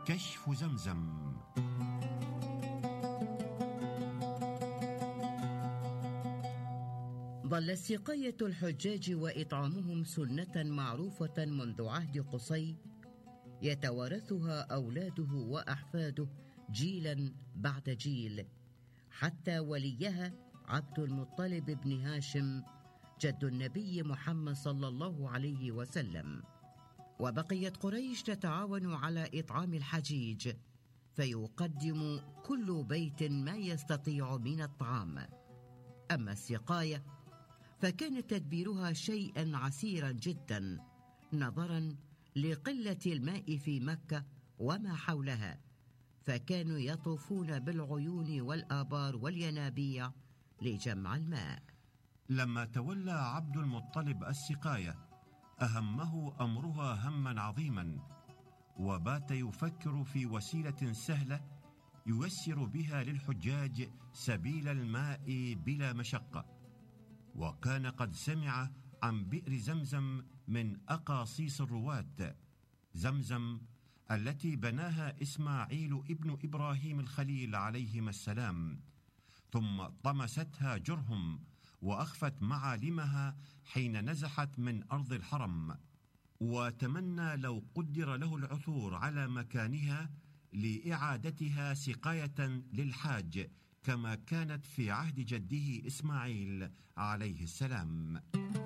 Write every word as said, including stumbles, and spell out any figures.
كشف زمزم. ظلت سقاية الحجاج وإطعامهم سنة معروفة منذ عهد قصي، يتوارثها أولاده وأحفاده جيلا بعد جيل، حتى وليها عبد المطلب بن هاشم جد النبي محمد صلى الله عليه وسلم. وبقيت قريش تتعاون على إطعام الحجيج، فيقدم كل بيت ما يستطيع من الطعام. أما السقاية فكان تدبيرها شيئا عسيرا جدا نظرا لقلة الماء في مكة وما حولها، فكانوا يطوفون بالعيون والآبار والينابيع لجمع الماء. لما تولى عبد المطلب السقاية أهمه أمرها هما عظيما، وبات يفكر في وسيلة سهلة ييسر بها للحجاج سبيل الماء بلا مشقة. وكان قد سمع عن بئر زمزم من أقاصيص الرواة، زمزم التي بناها إسماعيل ابن إبراهيم الخليل عليهما السلام، ثم طمستها جرهم وأخفت معالمها حين نزحت من أرض الحرم، وتمنى لو قدر له العثور على مكانها لإعادتها سقاية للحاج كما كانت في عهد جده إسماعيل عليه السلام.